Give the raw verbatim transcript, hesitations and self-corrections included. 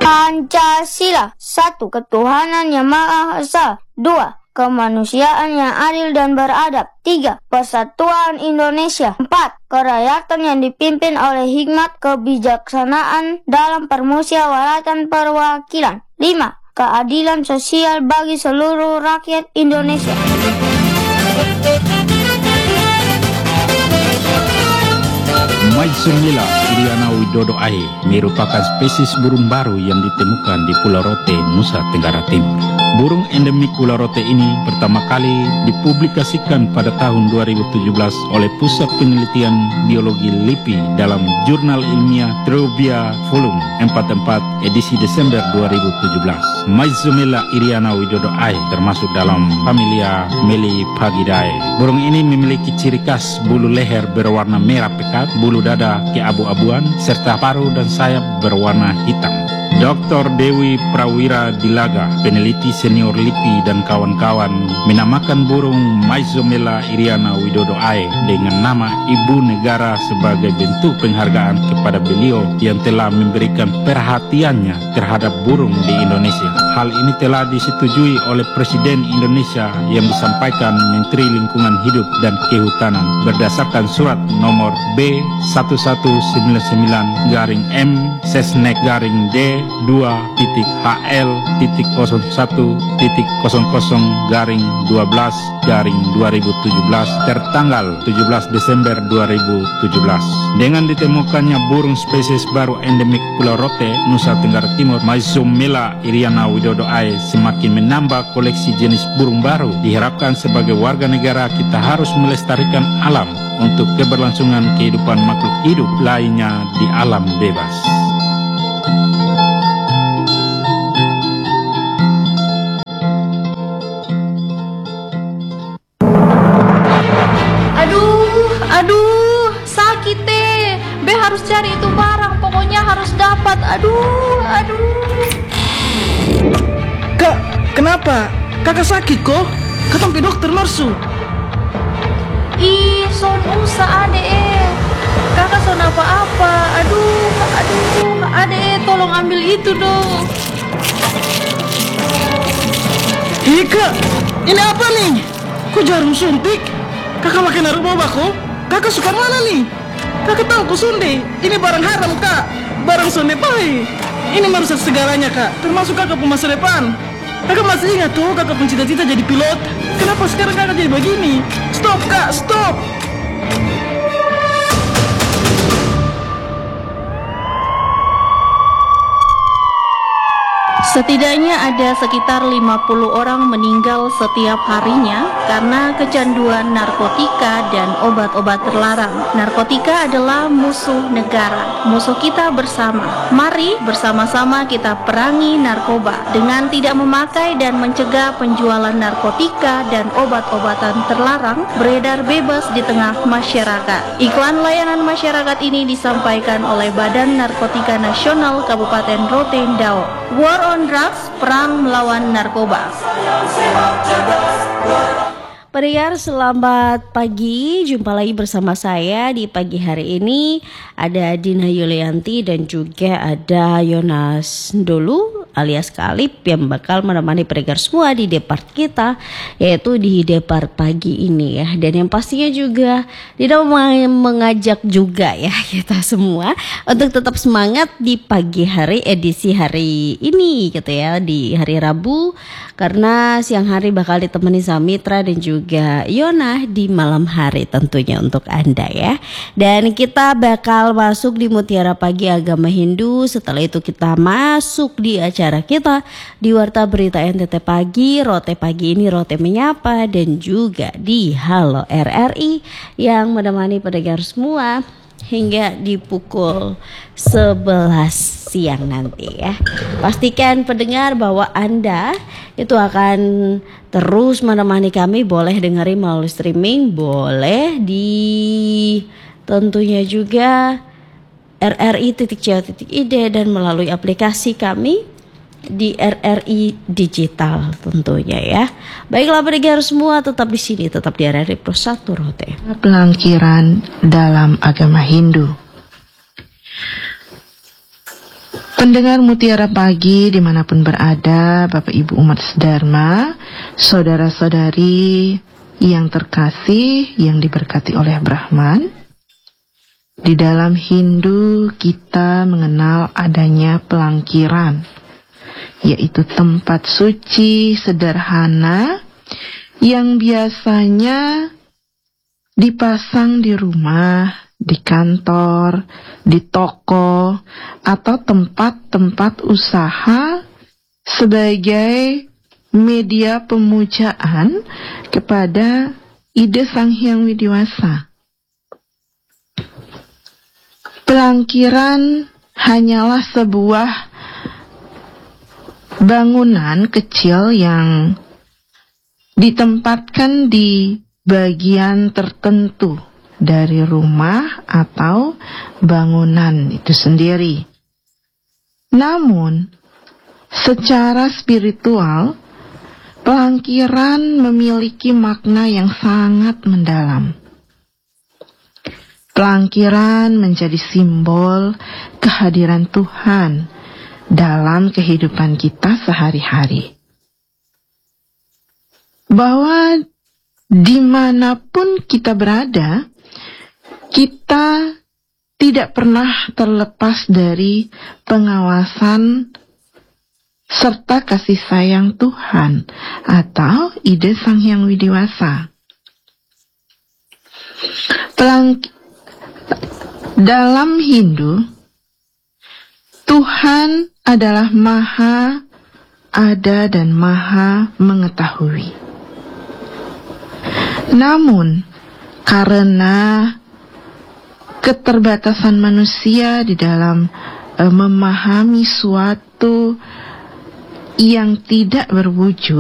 Pancasila. Satu, ketuhanan yang Maha Esa. Dua, kemanusiaan yang adil dan beradab. Tiga, persatuan Indonesia. Empat, kerakyatan yang dipimpin oleh hikmat kebijaksanaan dalam permusyawaratan perwakilan. Lima, keadilan sosial bagi seluruh rakyat Indonesia. Maizumila iriana widodo ahe merupakan spesies burung baru yang ditemukan di Pulau Rote, Nusa Tenggara Timur. Burung endemik Pulau Rote ini pertama kali dipublikasikan pada tahun dua ribu tujuh belas oleh Pusat Penelitian Biologi LIPI dalam jurnal ilmiah Tropia Volume empat puluh empat edisi Desember dua ribu tujuh belas. Maizumila iriana widodo ahe termasuk dalam familia Melipagidae. Burung ini memiliki ciri khas bulu leher berwarna merah pekat, bulu dada keabu-abuan, serta paruh dan sayap berwarna hitam. Doktor Dewi Prawira Dilaga, peneliti senior LIPI dan kawan-kawan, menamakan burung Maizumila iriana widodo ahe dengan nama Ibu Negara sebagai bentuk penghargaan kepada beliau yang telah memberikan perhatiannya terhadap burung di Indonesia. Hal ini telah disetujui oleh Presiden Indonesia yang disampaikan Menteri Lingkungan Hidup dan Kehutanan berdasarkan surat nomor B satu satu sembilan sembilan garing M Sesnek garing D dua titik H L titik nol satu titik nol nol garing dua belas garing dua ribu tujuh belas tertanggal tujuh belas Desember dua ribu tujuh belas. Dengan ditemukannya burung spesies baru endemik Pulau Rote, Nusa Tenggara Timur, Maizumila iriana widodo ahe semakin menambah koleksi jenis burung baru. Diharapkan sebagai warga negara kita harus melestarikan alam untuk keberlangsungan kehidupan makhluk hidup lainnya di alam bebas. Aduh, sakit deh. Be harus cari itu barang, pokoknya harus dapat. Aduh, aduh. Kak, kenapa? Kakak sakit kok? Ketemu ke dokter Marsu. Ih, son usah ade eh. Kakak son apa-apa. Aduh, aduh, ade eh, tolong ambil itu dong. Ih kak, ini apa nih? Kok jarum suntik? Kakak makin narkoba kok? Kakak suka mana nih? Kakak tahu ku sunde, ini barang haram kak. Barang sunde pai. Ini merusak segalanya kak, termasuk kakak pun masa depan. Kakak masih ingat tuh kakak pun cita-cita jadi pilot. Kenapa sekarang kakak jadi begini? Stop kak, stop. Setidaknya ada sekitar lima puluh orang meninggal setiap harinya karena kecanduan narkotika dan obat-obat terlarang. Narkotika adalah musuh negara, musuh kita bersama. Mari bersama-sama kita perangi narkoba dengan tidak memakai dan mencegah penjualan narkotika dan obat-obatan terlarang beredar bebas di tengah masyarakat. Iklan layanan masyarakat ini disampaikan oleh Badan Narkotika Nasional Kabupaten Rotendao. War on Drugs, perang melawan narkoba. Pendengar, selamat pagi. Jumpa lagi bersama saya di pagi hari ini. Ada Dina Yulianti dan juga ada Yonas Dolu alias Kalip yang bakal menemani pendengar semua di depart kita, yaitu di depart pagi ini ya. Dan yang pastinya juga Dina mengajak juga ya kita semua untuk tetap semangat di pagi hari edisi hari ini gitu ya, di hari Rabu, karena siang hari bakal ditemani sama Mitra dan juga Yona di malam hari tentunya untuk Anda ya. Dan kita bakal masuk di Mutiara Pagi Agama Hindu. Setelah itu kita masuk di acara kita di Warta Berita N T T Pagi, Rote Pagi ini Rote Menyapa, dan juga di Halo R R I yang menemani pendengar semua hingga di pukul sebelas siang nanti ya. Pastikan pendengar bahwa Anda itu akan terus menemani kami. Boleh dengerin melalui streaming, boleh di tentunya juga r r i titik co titik i d dan melalui aplikasi kami di R R I Digital tentunya ya. Baiklah pendengar semua, tetap di sini, tetap di R R I Pro satu Rote. Pelangkiran dalam agama Hindu. Pendengar Mutiara Pagi dimanapun berada, Bapak Ibu umat sedharma, saudara-saudari yang terkasih, yang diberkati oleh Brahman. Di dalam Hindu kita mengenal adanya pelangkiran, yaitu tempat suci sederhana yang biasanya dipasang di rumah, di kantor, di toko, atau tempat-tempat usaha sebagai media pemujaan kepada ide Sang Hyang Widiwasa. Pelangkiran hanyalah sebuah bangunan kecil yang ditempatkan di bagian tertentu dari rumah atau bangunan itu sendiri. Namun, secara spiritual, pelangkiran memiliki makna yang sangat mendalam. Pelangkiran menjadi simbol kehadiran Tuhan dalam kehidupan kita sehari-hari. Bahwa dimanapun kita berada, kita tidak pernah terlepas dari pengawasan serta kasih sayang Tuhan atau ide Sang Hyang Widiwasa. Pelang... Dalam Hindu, Tuhan adalah Maha Ada dan Maha Mengetahui. Namun, karena keterbatasan manusia di dalam e, memahami suatu yang tidak berwujud,